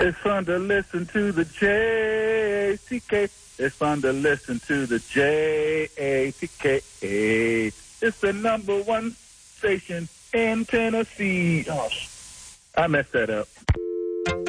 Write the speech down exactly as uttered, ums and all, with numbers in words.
It's fun to listen to the J A C K. It's fun to listen to the J A C K. It's the number one station in Tennessee. Oh, I messed that up.